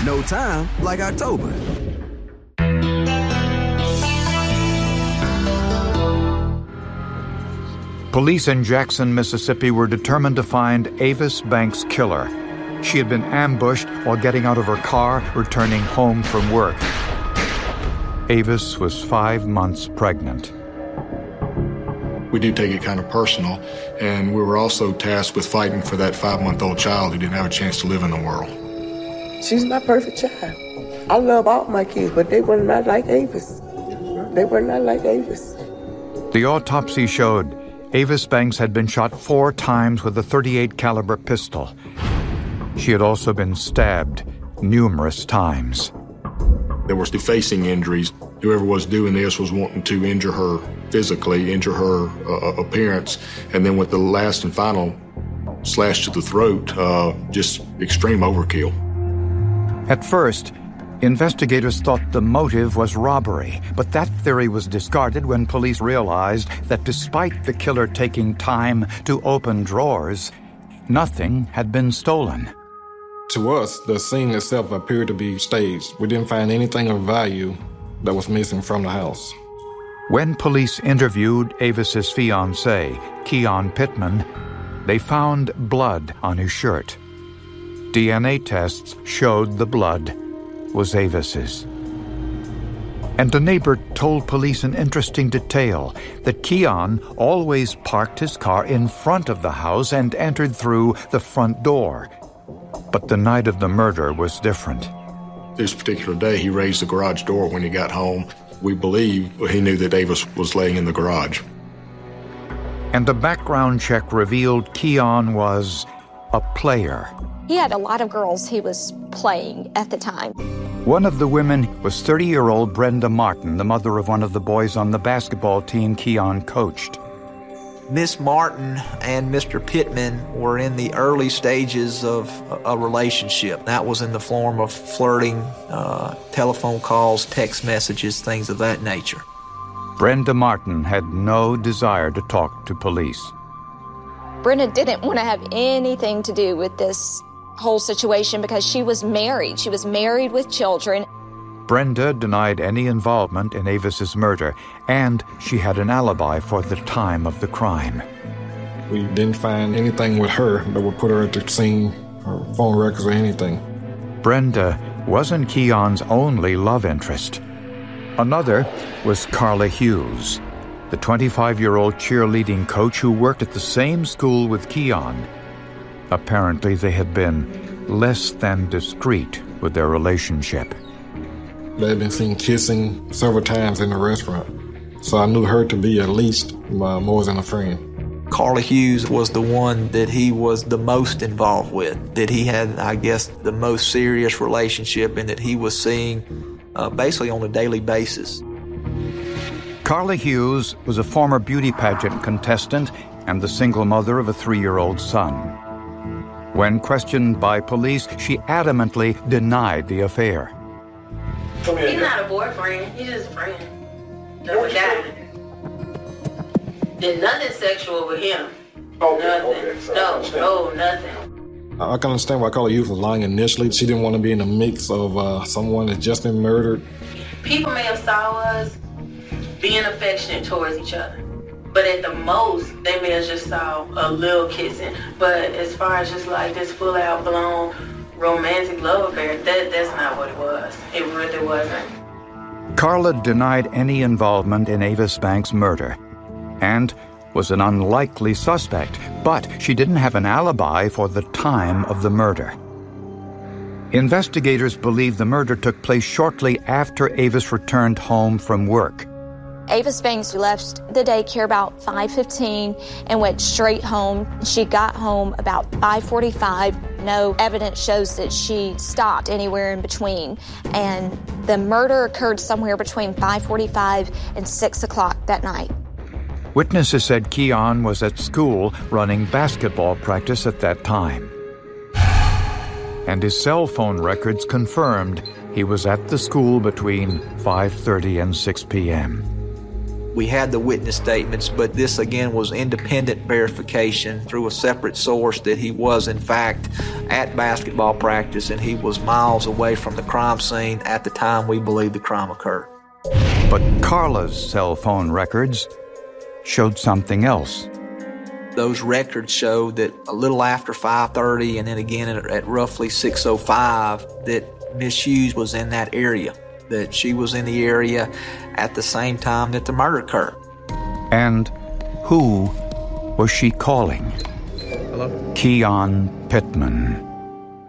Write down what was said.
No time like October. Police in Jackson, Mississippi were determined to find Avis Banks' killer. She had been ambushed while getting out of her car, returning home from work. Avis was 5 months pregnant. We do take it kind of personal, and we were also tasked with fighting for that 5-month-old child who didn't have a chance to live in the world. She's my perfect child. I love all my kids, but they were not like Avis. They were not like Avis. The autopsy showed Avis Banks had been shot 4 times with a .38 caliber pistol. She had also been stabbed numerous times. There were defacing injuries. Whoever was doing this was wanting to injure her physically, injure her appearance, and then with the last and final slash to the throat, just extreme overkill. At first, investigators thought the motive was robbery, but that theory was discarded when police realized that despite the killer taking time to open drawers, nothing had been stolen. To us, the scene itself appeared to be staged. We didn't find anything of value that was missing from the house. When police interviewed Avis's fiancé, Keon Pittman, they found blood on his shirt. DNA tests showed the blood was Avis's. And a neighbor told police an interesting detail, that Keon always parked his car in front of the house and entered through the front door. But the night of the murder was different. This particular day, he raised the garage door when he got home. We believe he knew that Avis was laying in the garage. And a background check revealed Keon was a player. He had a lot of girls he was playing at the time. One of the women was 30-year-old Brenda Martin, the mother of one of the boys on the basketball team Keon coached. Miss Martin and Mr. Pittman were in the early stages of a relationship. That was in the form of flirting, telephone calls, text messages, things of that nature. Brenda Martin had no desire to talk to police. Brenda didn't want to have anything to do with this whole situation because she was married. She was married with children. Brenda denied any involvement in Avis's murder, and she had an alibi for the time of the crime. We didn't find anything with her that would put her at the scene, or phone records or anything. Brenda wasn't Keon's only love interest. Another was Carla Hughes, the 25-year-old cheerleading coach who worked at the same school with Keon. Apparently, they had been less than discreet with their relationship. They had been seen kissing several times in the restaurant, so I knew her to be at least more than a friend. Carla Hughes was the one that he was the most involved with, that he had, I guess, the most serious relationship and that he was seeing basically on a daily basis. Carla Hughes was a former beauty pageant contestant and the single mother of a 3-year-old son. When questioned by police, she adamantly denied the affair. He's not a boyfriend, he's just a friend. That's a guy. There's nothing sexual with him. Nothing. No, nothing. I can understand why Carla Hughes was lying initially. She didn't want to be in the mix of someone that's just been murdered. People may have saw us being affectionate towards each other, but at the most, they may have just saw a little kissing. But as far as just like this full-out blown romantic love affair, that's not what it was. It really wasn't. Carla denied any involvement in Avis Banks' murder and was an unlikely suspect, but she didn't have an alibi for the time of the murder. Investigators believe the murder took place shortly after Avis returned home from work. Avis Banks left the daycare about 5:15 and went straight home. She got home about 5:45. No evidence shows that she stopped anywhere in between. And the murder occurred somewhere between 5:45 and 6 o'clock that night. Witnesses said Keon was at school running basketball practice at that time. And his cell phone records confirmed he was at the school between 5:30 and 6 p.m. We had the witness statements, but this again was independent verification through a separate source that he was in fact at basketball practice and he was miles away from the crime scene at the time we believe the crime occurred. But Carla's cell phone records showed something else. Those records showed that a little after 5:30 and then again at roughly 6:05 that Miss Hughes was in that area, that she was in the area at the same time that the murder occurred. And who was she calling? Hello? Keon Pittman.